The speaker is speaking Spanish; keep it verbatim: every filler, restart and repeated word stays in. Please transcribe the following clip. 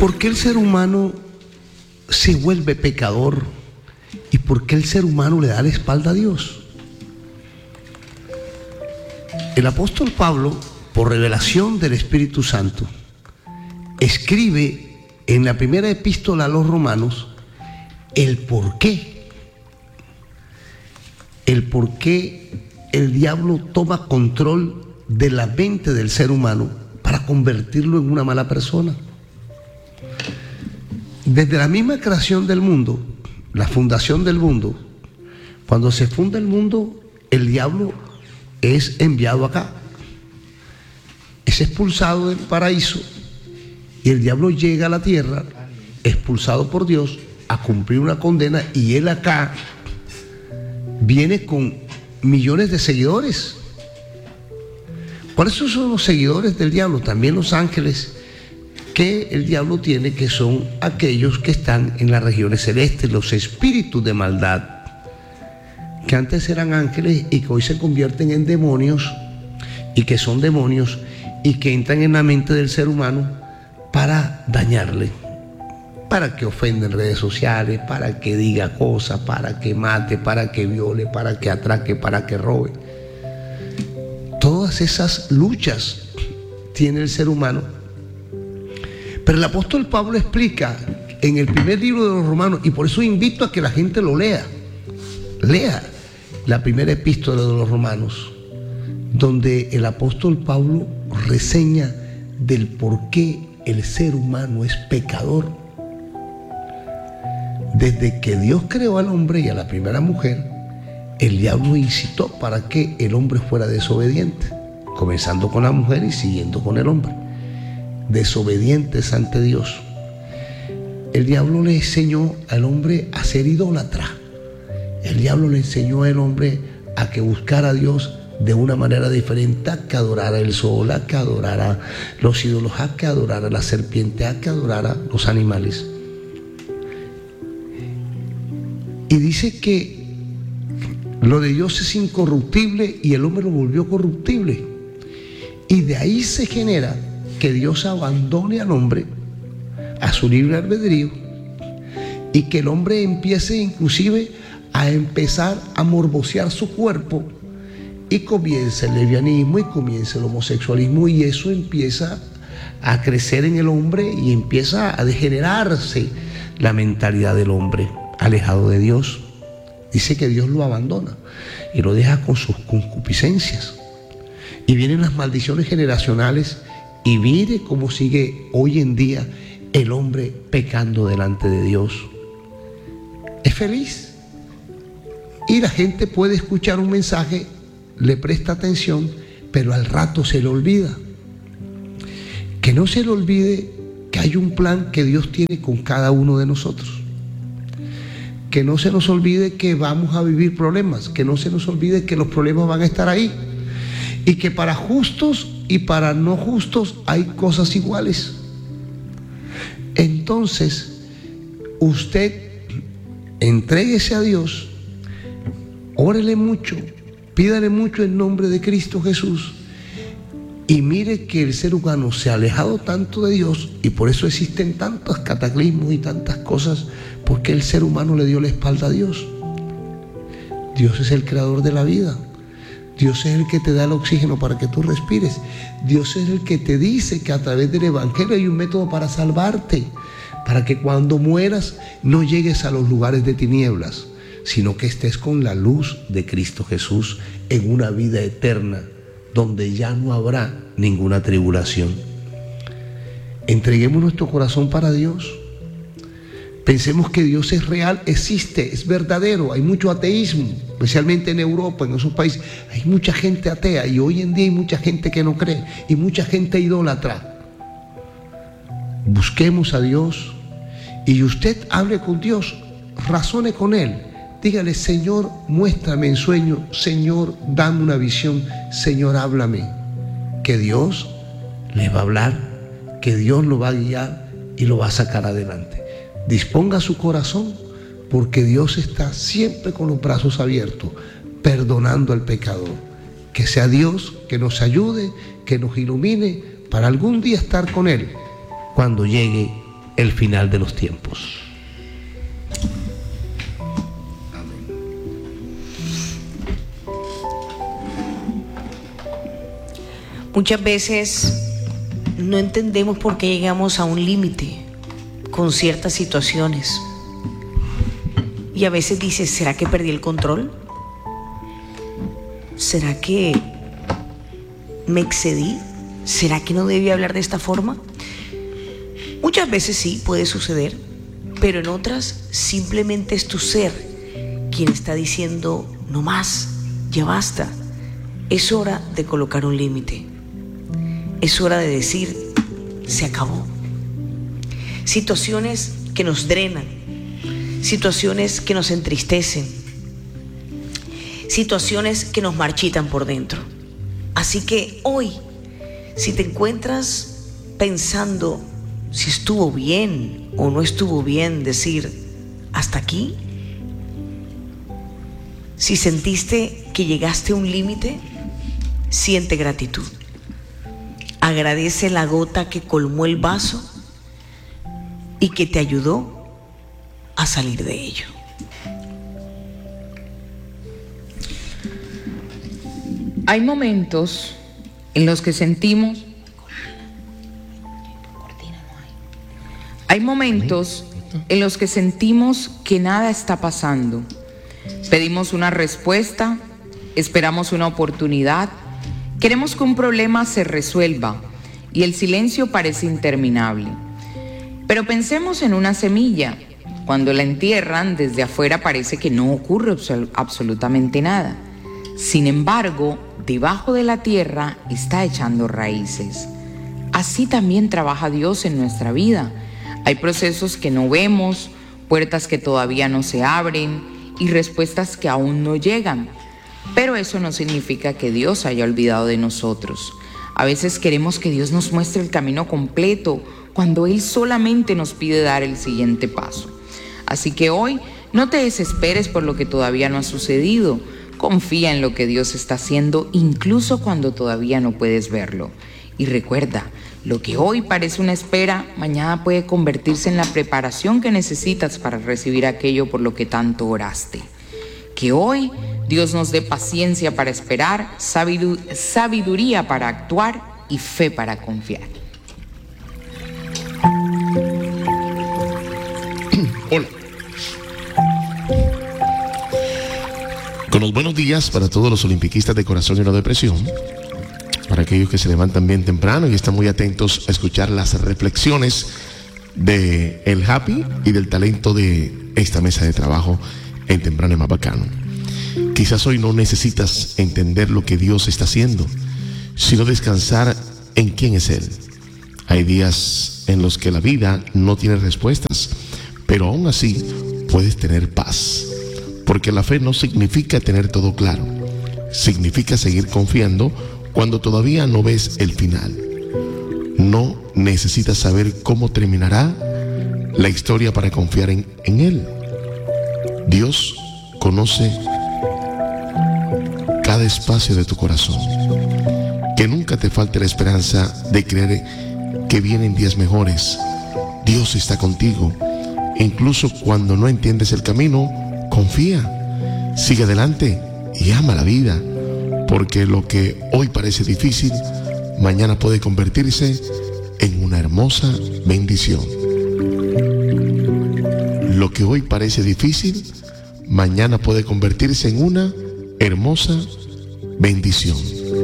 ¿Por qué el ser humano se vuelve pecador? ¿Y por qué el ser humano le da la espalda a Dios? El apóstol Pablo, por revelación del Espíritu Santo, escribe en la primera epístola a los romanos el por qué. El por qué el diablo toma control de la mente del ser humano para convertirlo en una mala persona. Desde la misma creación del mundo, la fundación del mundo, cuando se funda el mundo, el diablo es enviado acá, es expulsado del paraíso y el diablo llega a la tierra, expulsado por Dios, a cumplir una condena, y él acá viene con millones de seguidores. ¿Cuáles son los seguidores del diablo? También los ángeles que el diablo tiene, que son aquellos que están en las regiones celestes, los espíritus de maldad, que antes eran ángeles y que hoy se convierten en demonios, y que son demonios y que entran en la mente del ser humano para dañarle, para que ofenda en redes sociales, para que diga cosas, para que mate, para que viole, para que atraque, para que robe. Todas esas luchas tiene el ser humano. Pero el apóstol Pablo explica en el primer libro de los Romanos, y por eso invito a que la gente lo lea, lea la primera epístola de los Romanos, donde el apóstol Pablo reseña del por qué el ser humano es pecador. Desde que Dios creó al hombre y a la primera mujer, el diablo incitó para que el hombre fuera desobediente, comenzando con la mujer y siguiendo con el hombre, desobedientes ante Dios. El diablo le enseñó al hombre a ser idólatra. El diablo le enseñó al hombre a que buscara a Dios de una manera diferente, a que adorara el sol, a que adorara los ídolos, a que adorara la serpiente, a que adorara los animales. Y dice que lo de Dios es incorruptible y el hombre lo volvió corruptible. Y de ahí se genera que Dios abandone al hombre a su libre albedrío y que el hombre empiece inclusive a empezar a morbosear su cuerpo, y comienza el lesbianismo y comienza el homosexualismo, y eso empieza a crecer en el hombre y empieza a degenerarse la mentalidad del hombre alejado de Dios. Dice que Dios lo abandona y lo deja con sus concupiscencias, y vienen las maldiciones generacionales. Y mire cómo sigue hoy en día el hombre pecando delante de Dios. Es feliz. Y la gente puede escuchar un mensaje, le presta atención, pero al rato se le olvida. Que no se le olvide que hay un plan que Dios tiene con cada uno de nosotros. Que no se nos olvide que vamos a vivir problemas. Que no se nos olvide que los problemas van a estar ahí. Y que para justos y para no justos hay cosas iguales. Entonces, usted entréguese a Dios, órele mucho, pídale mucho en nombre de Cristo Jesús, y mire que el ser humano se ha alejado tanto de Dios, y por eso existen tantos cataclismos y tantas cosas, porque el ser humano le dio la espalda a Dios. Dios es el creador de la vida. Dios es el que te da el oxígeno para que tú respires. Dios es el que te dice que a través del Evangelio hay un método para salvarte, para que cuando mueras no llegues a los lugares de tinieblas, sino que estés con la luz de Cristo Jesús en una vida eterna, donde ya no habrá ninguna tribulación. Entreguemos nuestro corazón para Dios. Pensemos que Dios es real, existe, es verdadero. Hay mucho ateísmo, especialmente en Europa, en esos países. Hay mucha gente atea, y hoy en día hay mucha gente que no cree, y mucha gente idólatra. Busquemos a Dios, y usted hable con Dios, razone con Él. Dígale: Señor, muéstrame en sueño, Señor, dame una visión, Señor, háblame. Que Dios le va a hablar, que Dios lo va a guiar y lo va a sacar adelante. Disponga su corazón, porque Dios está siempre con los brazos abiertos, perdonando al pecador. Que sea Dios que nos ayude, que nos ilumine para algún día estar con Él cuando llegue el final de los tiempos. Muchas veces no entendemos por qué llegamos a un límite con ciertas situaciones. Y a veces dices, ¿será que perdí el control? ¿Será que me excedí? ¿Será que no debí hablar de esta forma? Muchas veces sí, puede suceder, pero en otras simplemente es tu ser quien está diciendo, no más, ya basta. Es hora de colocar un límite. Es hora de decir, se acabó. Situaciones que nos drenan, situaciones que nos entristecen, situaciones que nos marchitan por dentro. Así que hoy, si te encuentras pensando si estuvo bien o no estuvo bien decir hasta aquí, si sentiste que llegaste a un límite, siente gratitud. Agradece la gota que colmó el vaso y que te ayudó a salir de ello. Hay momentos en los que sentimos, hay momentos en los que sentimos que nada está pasando. Pedimos una respuesta, esperamos una oportunidad, queremos que un problema se resuelva y el silencio parece interminable. Pero pensemos en una semilla. Cuando la entierran, desde afuera parece que no ocurre absol- absolutamente nada. Sin embargo, debajo de la tierra está echando raíces. Así también trabaja Dios en nuestra vida. Hay procesos que no vemos, puertas que todavía no se abren y respuestas que aún no llegan. Pero eso no significa que Dios haya olvidado de nosotros. A veces queremos que Dios nos muestre el camino completo cuando Él solamente nos pide dar el siguiente paso. Así que hoy no te desesperes por lo que todavía no ha sucedido. Confía en lo que Dios está haciendo incluso cuando todavía no puedes verlo. Y recuerda, lo que hoy parece una espera, mañana puede convertirse en la preparación que necesitas para recibir aquello por lo que tanto oraste. Que hoy Dios nos dé paciencia para esperar, sabidu- sabiduría para actuar y fe para confiar. Hola. Con los buenos días para todos los olimpiquistas de corazón y no depresión, para aquellos que se levantan bien temprano y están muy atentos a escuchar las reflexiones de el Happy y del talento de esta mesa de trabajo en Temprano y Más Bacano. Quizás hoy no necesitas entender lo que Dios está haciendo, sino descansar en quién es Él. Hay días en los que la vida no tiene respuestas, pero aún así puedes tener paz, porque la fe no significa tener todo claro, significa seguir confiando cuando todavía no ves el final. No necesitas saber cómo terminará la historia para confiar en, en Él. Dios conoce cada espacio de tu corazón. Que nunca te falte la esperanza de creer que vienen días mejores. Dios está contigo. Incluso cuando no entiendes el camino, confía, sigue adelante y ama la vida, porque lo que hoy parece difícil, mañana puede convertirse en una hermosa bendición. Lo que hoy parece difícil, mañana puede convertirse en una hermosa bendición.